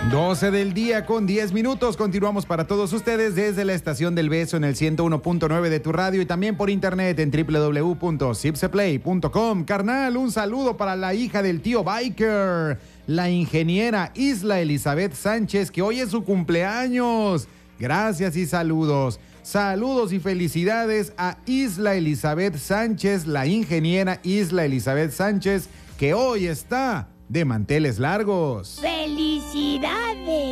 12 del día con 10 minutos. Continuamos para todos ustedes desde la Estación del Beso en el 101.9 de tu radio y también por internet en www.zipseplay.com. Carnal, un saludo para la hija del tío Biker, la ingeniera Isla Elizabeth Sánchez, que hoy es su cumpleaños. Gracias y saludos. Saludos y felicidades a Isla Elizabeth Sánchez, la ingeniera Isla Elizabeth Sánchez, que hoy está de manteles largos. ¡Felicidades!